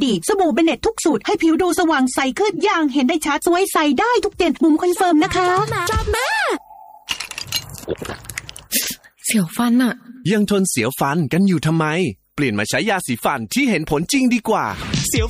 ดีสบู่เบเน็ตทุกสูตรให้ผิวดูสว่างใสขึ้นอย่างเห็นได้ชัดสวยใสได้ทุกเย็นบุ๋มคอนเฟิร์มนะคะชอบมากเสียวฟันอะยังทนเสียวฟันกันอยู่ทำไมเปลี่ยนมาใช้ยาสีฟันที่เห็นผลจริงดีกว่าเสียว